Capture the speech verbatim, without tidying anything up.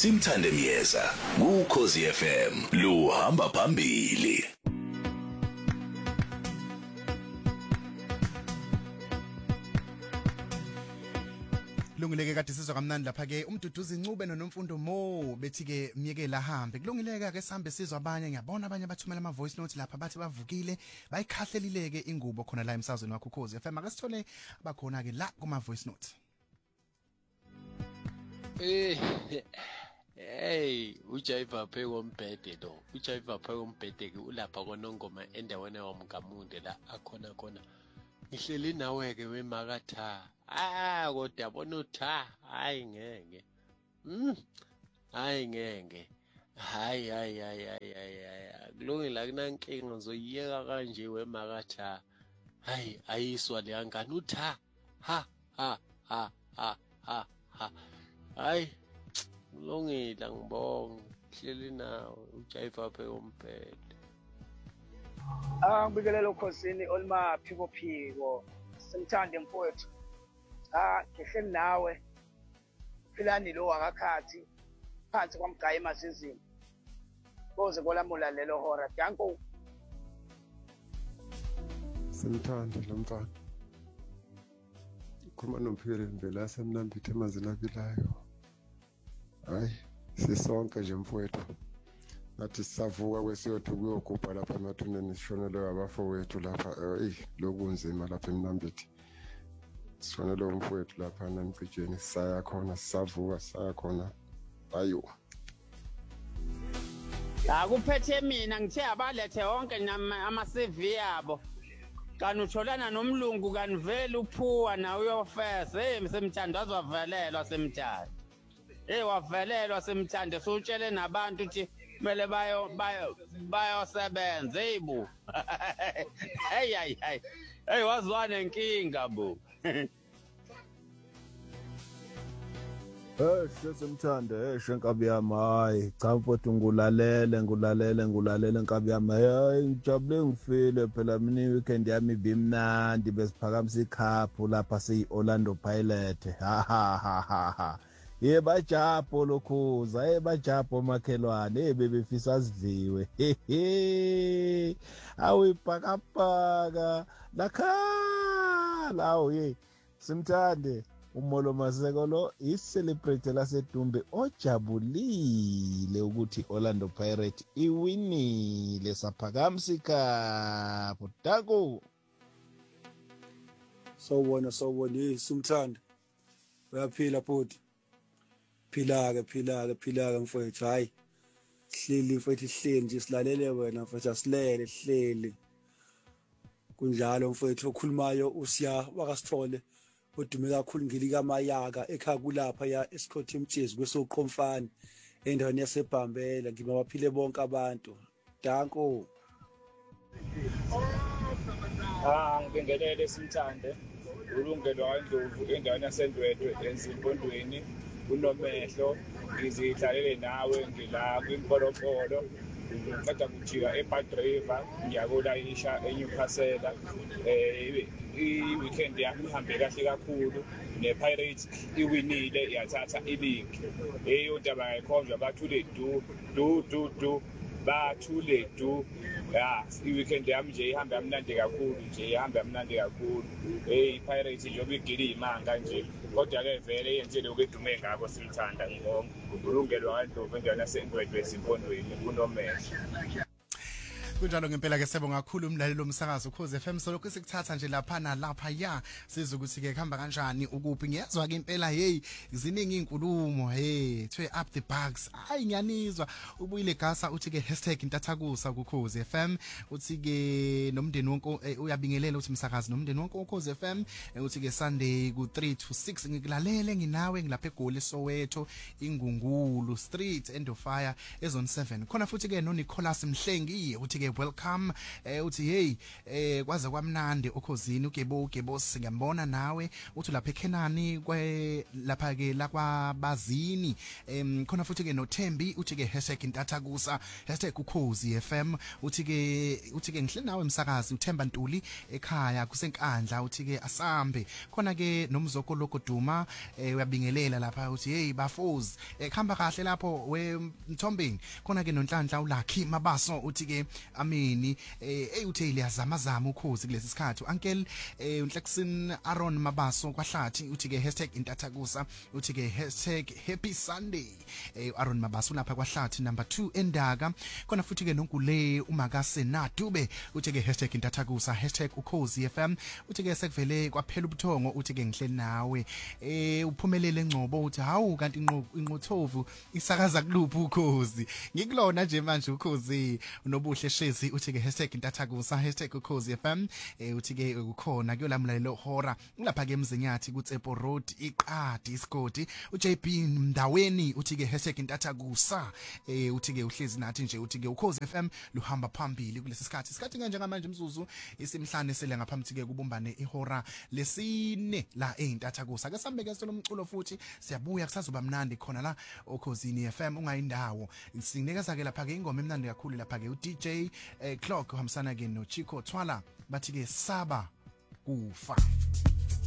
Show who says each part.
Speaker 1: Simthande Miyeza kuKhosi F M luhamba phambili.
Speaker 2: Kulungileke kade sizwa kamnandi lapha ke umduduzi Ncube noNomfundo Mo bethi ke myekela hambe. Kulungileke ke sihambe sizwa abanye ngiyabona abanye bathumela ama voice note lapha bathi bavukile bayikhahlelileke ingubo khona la emsazweni wakho Ukhozi F M ake sithole abakhona ke la kuma voice note.
Speaker 3: Eh hey uJaiva phe kombhede lo uJaiva phe kombhede ke ulapha konongoma endaweni wamgamunde la akhona khona ngihleli nawe ke wemakatha ah kodwa yabona utha hayi ngeke mm hayi ngeke hayi hayi hayi hayi kulungile kunankinga ngizoyiyeka kanje wemakatha hayi ayiswa leyangani utha ha ha ha ha ha ha hayi kulungile ngibonga hleli nawe uJaiva phe kombhede.
Speaker 4: Ah ngibikelela ukhosini olma phiko phiko simthande mfowethu. Ah ngihleli nawe philani lo wakakhathi phansi kwamgaya emazizini boze kolamula lelo hora danko
Speaker 5: simthande lo mfana khuluma nomphikele mvela semnambithe emazini abilayo. Hayi sisonke nje mfowethu nathi sisavuka kwesiyothu kuyogubha lapha emathuneni sishonelwe abafowethu lapha eh lokunzima lapha eMnambithi sishonelwe umfowethu lapha namcijeni saya khona sisavuka saya khona ayo
Speaker 6: akuphethe mina ngithe abalethe wonke ama C V yabo kanti utholana nomlungu kanivela uphuwa na uyofesa hey semthandazwa valelwa semthanda hey wavalelwa semthanda sutshele nabantu ukuthi kumele bayo bayo bayosebenza hey bu hey hey hey hey wazwana inkinga bu.
Speaker 7: Eh sesemthanda eh shenkabi yami hayi cha mfowethu ngulalele ngulalele ngulalele nkabi yami hayi ngijabule ngifile phela mina weekend yami bimnandi besiphakamisa ikhaphu lapha siyi Orlando Pirates ha ha ha ha ye bajapo lokhuza ye bajapo makhelwane ebebefisa sidliwe hehe awuyipakapaka lakha lawo ye simthande umolo masekolo isicelebrate lasedumbe ojabulile ukuthi Orlando Pirates iwinile saphakamsika potako
Speaker 8: sawubona sawubona simthande uyaphila bhuti phila-ke phila-ke phila-ke mfowethu hayi hleli mfowethu hleli nje silalele wena mfowethu asilele hleli kunjalo mfowethu okhulumayo usiya wakasithole odume kakhulu ngilikamayaka ekhaya kulapha ya esikhothi emtshezi kwesoqomfana endaweni yasebhambela ngibaphile bonke abantu danko.
Speaker 9: Ah ngibingelele simthande ulungelo kaNdlovu endaweni yaseNdwedwe enzimpondweni unomehlo ngizidlalele nawe ngila kwimfolofolo ngiceda kujika eBad River ngiyakolayisha eNewcastle eh i-weekend yami ihambe kahle kakhulu nePirates iwinile yathatha ileague eyo ndaba ayikhonjwa bathule du du du du bathule du ya i-weekend yami nje ihambe amnandi kakhulu nje ihambe amnandi kakhulu hey iPirates njengoba igili imanga nje kodwa ke vele yenzile ukwedume ngakho simthanda ngibonga ulungelo kaNdlovu endaweni yaseNdwedwe esimpondweni kunomehlo.
Speaker 2: Kunjalo ngempela ke sebo ngakhulu umlaleli lomsakazo Ukhozi F M soloko sikuthatha nje lapha nalapha ya sizwe ukuthi ke khamba kanjani ukuphi ngiyezwa ke impela hey ziningi inkulumo hey thwe up the bugs hayi ngiyanizwa ubuyile gasa uthi ke #intathakusa kuKhozi F M uthi ke nomndeni wonke uyabingelela uthi umsakazi nomndeni wonke uKhozi F M uthi ke Sunday ku three to six ngikulalele nginawe ngilapha eGoli Soweto Ingungulu Street End of Fire ezone seven khona futhi ke no Nicholas Mhlengi uthi ke welcome eh uthi hey eh kwaze kwamnandi ukhosini ugebo ugebo singambona nawe uthi lapha eKhenani kwe lapha ke la kwabazini em khona futhi ke noThembi uthi ke hashtag intatakusa hashtag ukhozi F M uthi ke uthi ke ngihle nawe emsakazi uThemba Ntuli ekhaya kusenkandla uthi ke asambe khona ke nomzoko lokoduma eh uyabingelela lapha uthi hey bafozi ekhamba kahle lapho we Mthombeni khona ke nonhlanhla uLucky Mabaso uthi ke amini eh uthi liyazamazama ukhozi kulesi sikhathi uncle eh uNhleksin Aaron Mabaso kwahlathi uthi ke hashtag intatakusa uthi ke hashtag happy Sunday eh Aaron Mabaso lapha kwahlathi number two endaka khona futhi ke nonkule uMakase Nadube uthi ke hashtag intatakusa hashtag ukhozi F M uthi ke sekuvele kwaphela ubuthongo uthi ke ngihle nawe eh uphumelele engcobo uthi hawu kanti inqothovu isakaza kuluphi ukhozi ngikulona nje manje ukhozi unobuhle shezi uthi ke hashtag intatakusa hashtag ukhozi F M eh uthi ke ukukhona kuyolamulelo hora lapha ke emzinyathi kuTsepo Road iqadi isigodi uJ B Mdaweni uthi ke hashtag intatakusa eh uthi ke uhlezi nathi nje uthi ke ukhozi F M luhamba phambili kulesi sikhathi isikhathi kanje ngamanje mzuzu isimhlane sele ngaphambi ke kubumbane ihora lesine la eintatakusa ke sambe ke solomculo futhi siyabuya kusazoba mnandi khona la okhosini F M ungayindawo sinikeza ke lapha ke ingoma emnandi kakhulu lapha ke u D J eh, Clock uhambisana ke no Chico Twala bathi ke saba kufa.